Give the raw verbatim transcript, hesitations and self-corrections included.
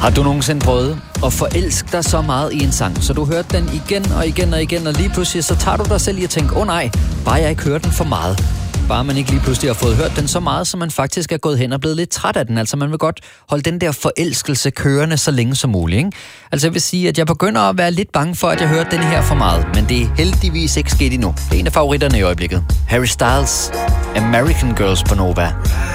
Har du nogensinde prøvet at forelske dig så meget i en sang, så du hørte den igen og igen og igen, og lige pludselig så tager du dig selv i at tænke, åh oh, nej, bare jeg ikke hører den for meget. Bare man ikke lige pludselig har fået hørt den så meget, så man faktisk er gået hen og blevet lidt træt af den. Altså man vil godt holde den der forelskelse kørende så længe som muligt, ikke? Altså jeg vil sige, at jeg begynder at være lidt bange for, at jeg hører den her for meget, men det er heldigvis ikke sket endnu. Det er en af favoritterne i øjeblikket. Harry Styles, American Girls på Nova.